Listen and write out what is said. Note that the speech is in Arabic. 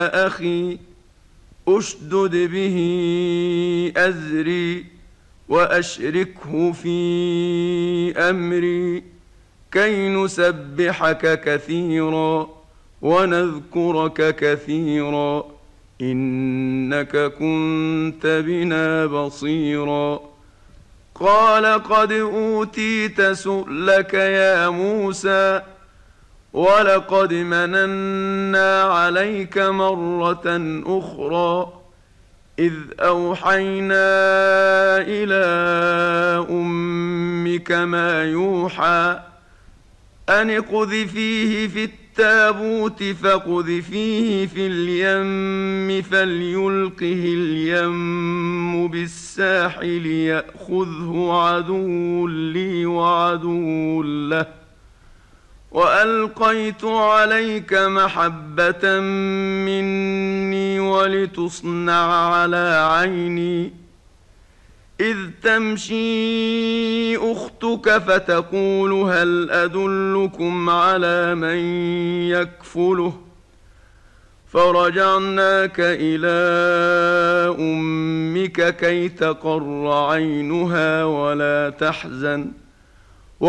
أخي أشدد به أزري وأشركه في أمري كي نسبحك كثيرا ونذكرك كثيرا إنك كنت بنا بصيرا. قال قد أوتيت سؤلك يا موسى ولقد مننا عليك مرة أخرى إذ أوحينا إلى أمك ما يوحى أن اقذفيه في التابوت فاقذفيه في اليم فليلقه اليم بالساحل يأخذه عدو لي وعدو له وألقيت عليك محبة مني ولتصنع على عيني إذ تمشي أختك فتقول هل أدلكم على من يكفله فرجعناك إلى أمك كي تقر عينها ولا تحزن